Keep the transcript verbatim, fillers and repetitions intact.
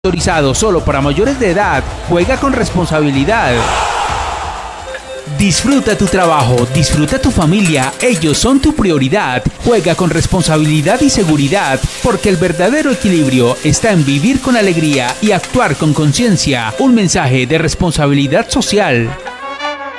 Autorizado solo para mayores de edad. Juega con responsabilidad. Disfruta tu trabajo, disfruta tu familia, ellos son tu prioridad. Juega con responsabilidad y seguridad, porque el verdadero equilibrio está en vivir con alegría y actuar con conciencia. Un mensaje de responsabilidad social.